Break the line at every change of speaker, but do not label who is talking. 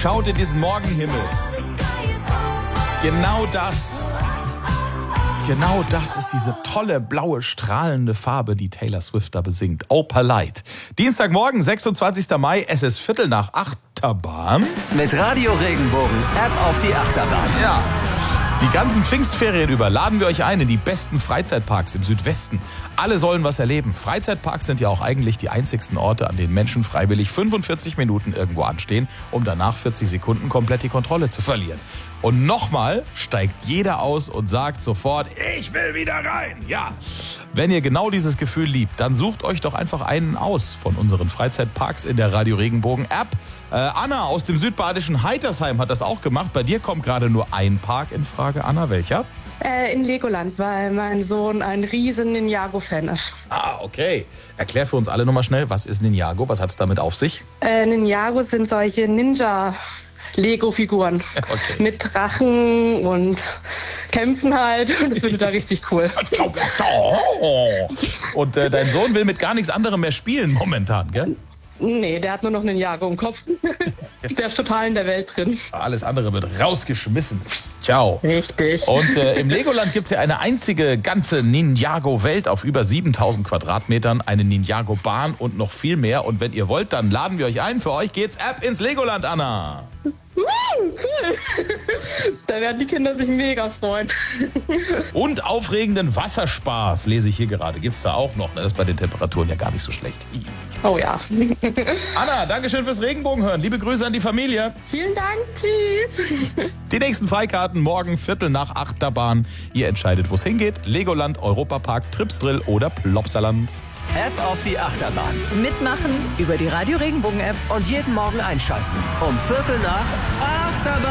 Schaut in diesen Morgenhimmel. Genau das ist diese tolle, blaue, strahlende Farbe, die Taylor Swift da besingt. Opal Light. Dienstagmorgen, 26. Mai, es ist 7:45 Achterbahn.
Mit Radio Regenbogen, App auf die Achterbahn.
Ja. Die ganzen Pfingstferien über laden wir euch ein in die besten Freizeitparks im Südwesten. Alle sollen was erleben. Freizeitparks sind ja auch eigentlich die einzigsten Orte, an denen Menschen freiwillig 45 Minuten irgendwo anstehen, um danach 40 Sekunden komplett die Kontrolle zu verlieren. Und nochmal steigt jeder aus und sagt sofort, ich will wieder rein. Ja, wenn ihr genau dieses Gefühl liebt, dann sucht euch doch einfach einen aus von unseren Freizeitparks in der Radio Regenbogen App. Anna aus dem südbadischen Heitersheim hat das auch gemacht. Bei dir kommt gerade nur ein Park in Frage. Anna, welcher?
In Legoland, weil mein Sohn ein riesen Ninjago-Fan ist.
Ah, okay. Erklär für uns alle nochmal schnell, was ist Ninjago? Was hat es damit auf sich?
Ninjago sind solche Ninja-Lego-Figuren.
Okay.
Mit Drachen und kämpfen halt. Das wird da richtig cool.
Und dein Sohn will mit gar nichts anderem mehr spielen momentan, gell?
Nee, der hat nur noch Ninjago im Kopf. Der ist total in der Welt drin.
Alles andere wird rausgeschmissen. Ciao.
Richtig.
Und im Legoland gibt es ja eine einzige ganze Ninjago-Welt auf über 7000 Quadratmetern, eine Ninjago-Bahn und noch viel mehr. Und wenn ihr wollt, dann laden wir euch ein. Für euch geht's ab ins Legoland, Anna.
Cool. Da werden die Kinder sich mega freuen.
Und aufregenden Wasserspaß, lese ich hier gerade. Gibt's da auch noch. Das ist bei den Temperaturen ja gar nicht so schlecht.
Oh ja.
Anna, dankeschön fürs Regenbogenhören. Liebe Grüße an die Familie.
Vielen Dank. Tschüss.
Die nächsten Freikarten morgen 7:45 Achterbahn. Ihr entscheidet, wo es hingeht. Legoland, Europapark, Tripsdrill oder Plopsaland.
App auf die Achterbahn.
Mitmachen über die Radio Regenbogen App.
Und jeden Morgen einschalten. Um 7:45 Achterbahn.